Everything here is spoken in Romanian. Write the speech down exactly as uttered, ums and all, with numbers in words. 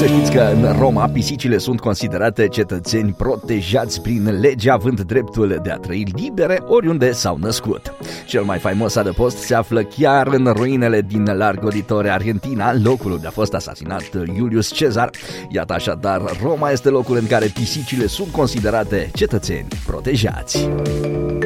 știți că în Roma pisicile sunt considerate cetățeni protejați prin lege, având dreptul de a trăi libere oriunde s-au născut. Cel mai faimos adăpost se află chiar în ruinele din Largo di Torre, Argentina, locul unde a fost asasinat Iulius Cezar. Iată așadar, Roma este locul în care pisicile sunt considerate cetățeni protejați.